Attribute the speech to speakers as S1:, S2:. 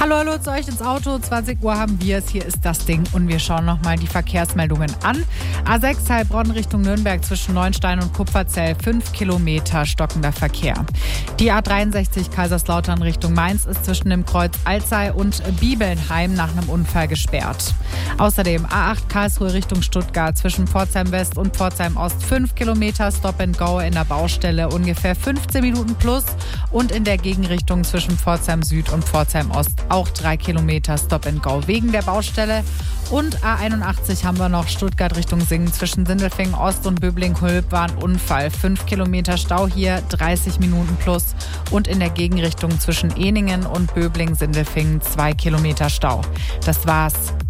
S1: Hallo, hallo zu euch ins Auto. 20 Uhr haben wir es. Hier ist das Ding. Und wir schauen nochmal die Verkehrsmeldungen an. A6 Heilbronn Richtung Nürnberg zwischen Neuenstein und Kupferzell. 5 Kilometer stockender Verkehr. Die A63 Kaiserslautern Richtung Mainz ist zwischen dem Kreuz Alzey und Bibelnheim nach einem Unfall gesperrt. Außerdem A8 Karlsruhe Richtung Stuttgart zwischen Pforzheim West und Pforzheim Ost. 5 Kilometer Stop and Go in der Baustelle. Ungefähr 15 Minuten plus. Und in der Gegenrichtung zwischen Pforzheim Süd und Pforzheim Ost auch 3 Kilometer Stop and Go wegen der Baustelle. Und A81 haben wir noch Stuttgart Richtung Singen zwischen Sindelfingen Ost und Böbling-Hülb war ein Unfall. 5 Kilometer Stau hier, 30 Minuten plus. Und in der Gegenrichtung zwischen Ehningen und Böbling-Sindelfingen 2 Kilometer Stau. Das war's.